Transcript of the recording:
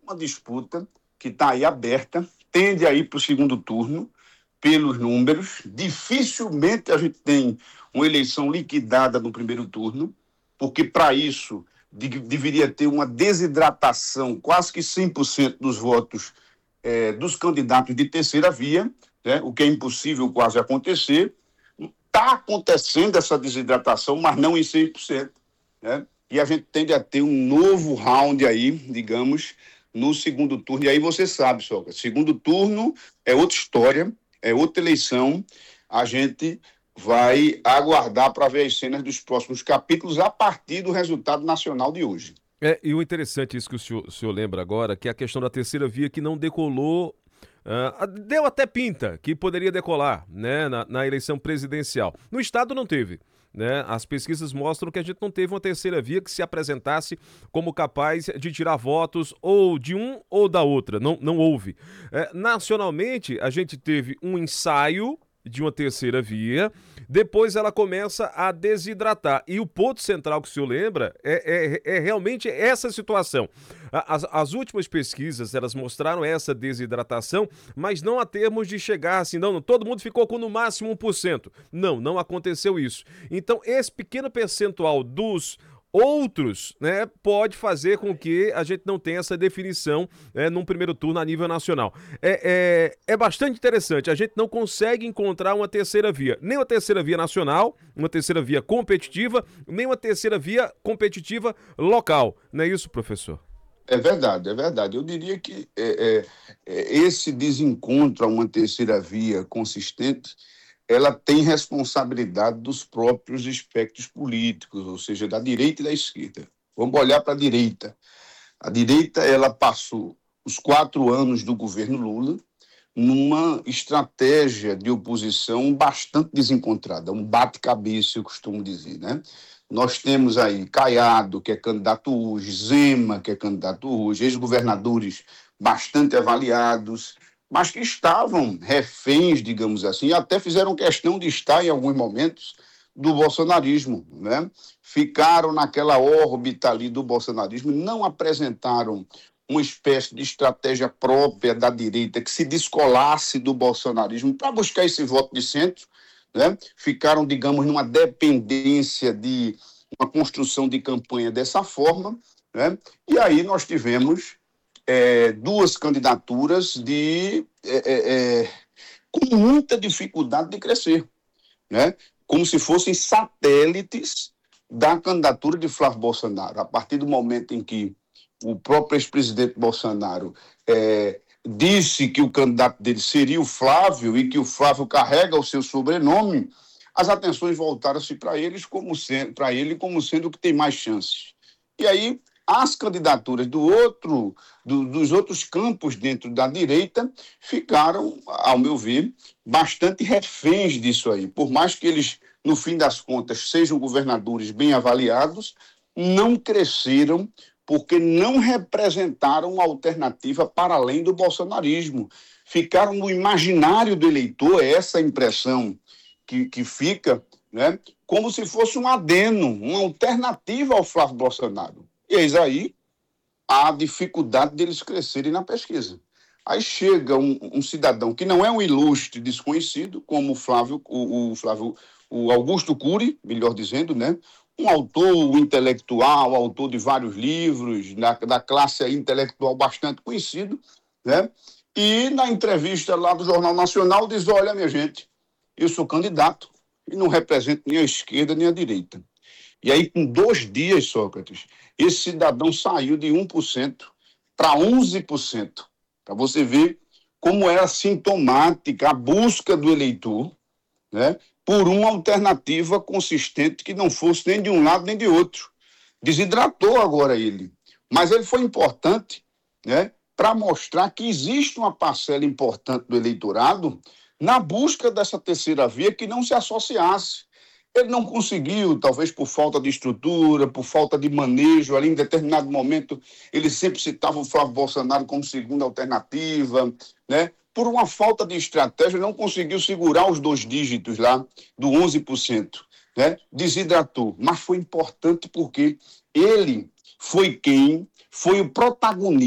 uma disputa que está aí aberta, tende a ir para o segundo turno, pelos números. Dificilmente a gente tem uma eleição liquidada no primeiro turno, porque para isso deveria ter uma desidratação, quase que 100% dos votos dos candidatos de terceira via, né, o que é impossível quase acontecer. Está acontecendo essa desidratação, mas não em 100%, né? E a gente tende a ter um novo round aí, digamos, no segundo turno. E aí você sabe, Sócrates, segundo turno é outra história, é outra eleição. A gente vai aguardar para ver as cenas dos próximos capítulos a partir do resultado nacional de hoje. E o interessante, isso que o senhor lembra agora, que é a questão da terceira via que não decolou. Deu até pinta que poderia decolar, né, na eleição presidencial. No estado não teve, né? As pesquisas mostram que a gente não teve uma terceira via que se apresentasse como capaz de tirar votos ou de um ou da outra. Não houve. Nacionalmente, a gente teve um ensaio de uma terceira via, depois ela começa a desidratar. E o ponto central que o senhor lembra é realmente essa situação. As últimas pesquisas, elas mostraram essa desidratação, mas não a termos de chegar assim, não, todo mundo ficou com no máximo 1%. Não aconteceu isso. Então, esse pequeno percentual dos outros, né, pode fazer com que a gente não tenha essa definição num primeiro turno a nível nacional. É bastante interessante, a gente não consegue encontrar uma terceira via, nem uma terceira via nacional, uma terceira via competitiva, nem uma terceira via competitiva local. Não é isso, professor? É verdade, é verdade. Eu diria que esse desencontro a uma terceira via consistente, ela tem responsabilidade dos próprios espectros políticos, ou seja, da direita e da esquerda. Vamos olhar para a direita. A direita, ela passou os 4 anos do governo Lula numa estratégia de oposição bastante desencontrada, um bate-cabeça, eu costumo dizer, né? Nós temos aí Caiado, que é candidato hoje, Zema, que é candidato hoje, ex-governadores bastante avaliados, mas que estavam reféns, digamos assim, e até fizeram questão de estar em alguns momentos do bolsonarismo, né? Ficaram naquela órbita ali do bolsonarismo, não apresentaram uma espécie de estratégia própria da direita que se descolasse do bolsonarismo para buscar esse voto de centro, né? Ficaram, digamos, numa dependência de uma construção de campanha dessa forma, né? E aí nós tivemos 2 candidaturas com muita dificuldade de crescer, né? Como se fossem satélites da candidatura de Flávio Bolsonaro. A partir do momento em que o próprio ex-presidente Bolsonaro disse que o candidato dele seria o Flávio e que o Flávio carrega o seu sobrenome, as atenções voltaram-se para ele como sendo o que tem mais chances. E aí as candidaturas dos outros campos dentro da direita ficaram, ao meu ver, bastante reféns disso aí. Por mais que eles, no fim das contas, sejam governadores bem avaliados, não cresceram porque não representaram uma alternativa para além do bolsonarismo. Ficaram no imaginário do eleitor, essa impressão que fica, né, como se fosse um adeno, uma alternativa ao Flávio Bolsonaro. E eis aí a dificuldade deles crescerem na pesquisa. Aí chega um cidadão que não é um ilustre desconhecido, como o Augusto Cury, melhor dizendo, né? Um autor intelectual, autor de vários livros, da classe intelectual bastante conhecido, né? E na entrevista lá do Jornal Nacional diz: olha, minha gente, eu sou candidato e não represento nem a esquerda nem a direita. E aí, com 2 dias, Sócrates, esse cidadão saiu de 1% para 11%. Para você ver como era sintomática a busca do eleitor, né, por uma alternativa consistente que não fosse nem de um lado nem de outro. Desidratou agora ele. Mas ele foi importante, né, para mostrar que existe uma parcela importante do eleitorado na busca dessa terceira via que não se associasse. Ele não conseguiu, talvez por falta de estrutura, por falta de manejo. Ali, em determinado momento, ele sempre citava o Flávio Bolsonaro como segunda alternativa, né? Por uma falta de estratégia, não conseguiu segurar os 2 dígitos lá do 11%, né? Desidratou. Mas foi importante porque ele foi o protagonista